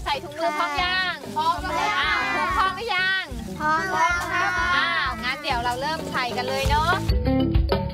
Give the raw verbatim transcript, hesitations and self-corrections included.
ใส่ถุงมือพร้อมยังพร้อมแล้วอ้าวถุงพร้อมหรือยังพร้อมแล้วครับอ้าวงั้นเดี๋ยวเราเริ่มใส่กันเลยเนาะ